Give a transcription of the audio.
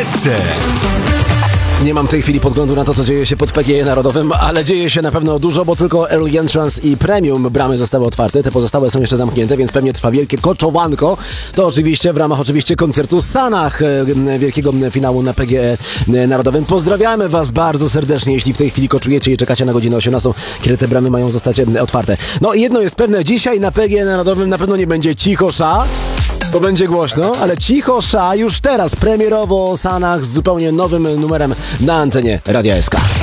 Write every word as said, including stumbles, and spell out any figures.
S C. Nie mam w tej chwili podglądu na to, co dzieje się pod P G E Narodowym, ale dzieje się na pewno dużo, bo tylko Early Entrance i Premium bramy zostały otwarte, te pozostałe są jeszcze zamknięte, więc pewnie trwa wielkie koczowanko. To oczywiście w ramach oczywiście koncertu w Stanach, wielkiego finału na P G E Narodowym. Pozdrawiamy Was bardzo serdecznie, jeśli w tej chwili koczujecie i czekacie na godzinę osiemnastą, kiedy te bramy mają zostać otwarte. No i jedno jest pewne, dzisiaj na P G E Narodowym na pewno nie będzie cicho sza, bo będzie głośno, ale cicho sza już teraz premierowo o Sanach z zupełnie nowym numerem na antenie Radia S K.